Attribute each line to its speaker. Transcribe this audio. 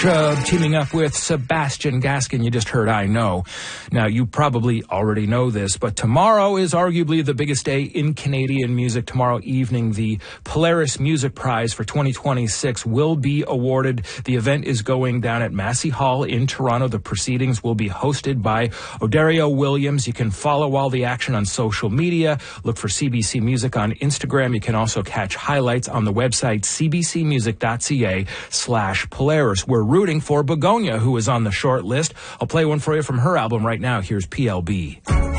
Speaker 1: Teaming up with Sebastian Gaskin. You just heard I Know. Now, you probably already know this, but tomorrow is arguably the biggest day in Canadian music. Tomorrow evening, the Polaris Music Prize for 2026 will be awarded. The event is going down at Massey Hall in Toronto. The proceedings will be hosted by Odario Williams. You can follow all the action on social media. Look for CBC Music on Instagram. You can also catch highlights on the website cbcmusic.ca/Polaris. We're rooting for Begonia, who is on the short list. I'll play one for you from her album right now. Here's PLB.